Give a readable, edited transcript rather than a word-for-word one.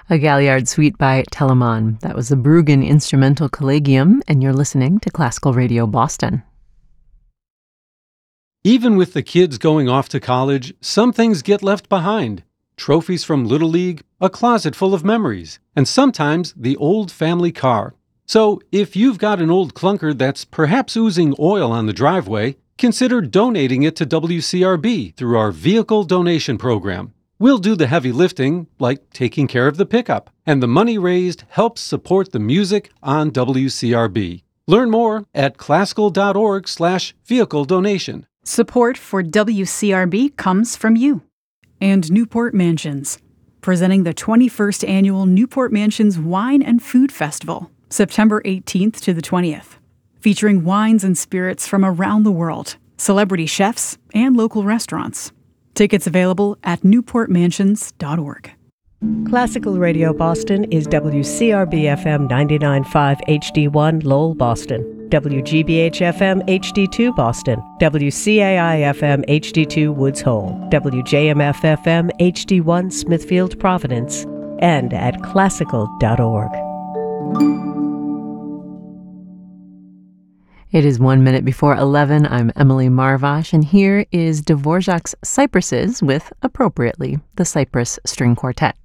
A Galliard suite by Telemann. That was the Bruggen Instrumental Collegium, and you're listening to Classical Radio Boston. Even with the kids going off to college, some things get left behind. Trophies from Little League, a closet full of memories, and sometimes the old family car. So if you've got an old clunker that's perhaps oozing oil on the driveway, consider donating it to WCRB through our vehicle donation program. We'll do the heavy lifting, like taking care of the pickup, and the money raised helps support the music on WCRB. Learn more at classical.org/vehicle donation. Support for WCRB comes from you. And Newport Mansions, presenting the 21st Annual Newport Mansions Wine and Food Festival, September 18th to the 20th, featuring wines and spirits from around the world, celebrity chefs, and local restaurants. Tickets available at newportmansions.org. Classical Radio Boston is WCRB-FM 99.5 HD1 Lowell, Boston, WGBH-FM HD2 Boston, WCAI-FM HD2 Woods Hole, WJMF-FM HD1 Smithfield, Providence, and at classical.org. It is 1 minute before 11. I'm Emily Marvash, and here is Dvorak's Cypresses with, appropriately, the Cypress String Quartet.